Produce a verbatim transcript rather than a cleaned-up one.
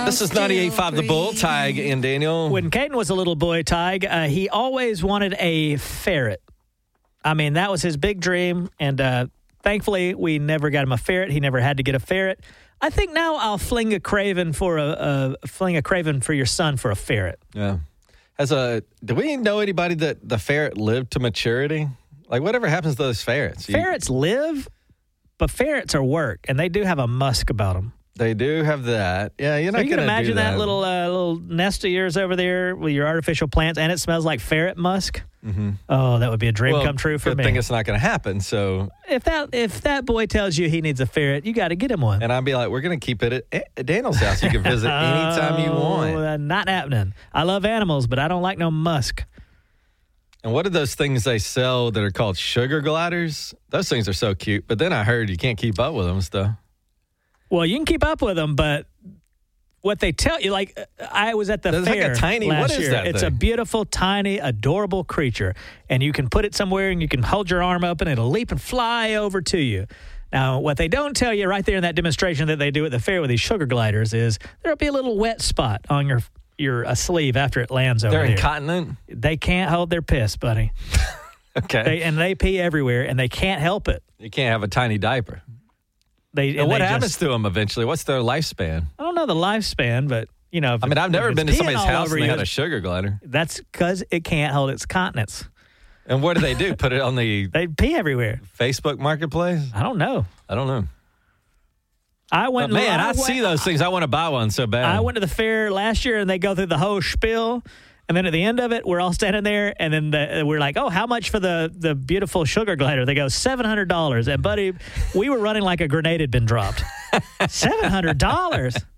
This is ninety-eight point five The Bull, Tig and Daniel. When Caden was a little boy, Tig, uh, he always wanted a ferret. I mean, that was his big dream, and uh, thankfully, we never got him a ferret. He never had to get a ferret. I think now I'll fling a craven for a, a fling a craven for your son for a ferret. Yeah. As a, do we know anybody that the ferret lived to maturity? Like, whatever happens to those ferrets? Ferrets you, live, but ferrets are work, and they do have a musk about them. They do have that. Yeah, you're so not you going to can imagine do that. that little uh, little nest of yours over there with your artificial plants, and it smells like ferret musk. Mm-hmm. Oh, that would be a dream well, come true for good me. thing it's not going to happen. So if that if that boy tells you he needs a ferret, you got to get him one. And I'd be like, we're going to keep it at, at Daniel's house. You can visit anytime you want. Oh, not happening. I love animals, but I don't like no musk. And what are those things they sell that are called sugar gliders? Those things are so cute. But then I heard you can't keep up with them and stuff. Well, you can keep up with them, but what they tell you, like I was at the There's fair like a tiny, last what is year. that It's thing? a beautiful, tiny, adorable creature, and you can put it somewhere, and you can hold your arm up, and it'll leap and fly over to you. Now, what they don't tell you right there in that demonstration that they do at the fair with these sugar gliders is there'll be a little wet spot on your your uh, sleeve after it lands over They're there. incontinent? They can't hold their piss, buddy. Okay. They, and they pee everywhere, and they can't help it. You can't have a tiny diaper. They And and what they happens just, to them eventually? What's their lifespan? I don't know the lifespan, but you know. I mean, I've never if been it's to peeing somebody's all house over and they you, had a sugar glider. That's because it can't hold its continence. And what do they do? Put it on the They pee everywhere. Facebook Marketplace? I don't know. I don't know. I went. But man, I, I, went, see those things. I want to buy one so bad. I went to the fair last year, and they go through the whole spiel. And then at the end of it, we're all standing there, and then the, we're like, "Oh, how much for the the beautiful sugar glider?" They go seven hundred dollars. And buddy, we were running like a grenade had been dropped. Seven hundred dollars.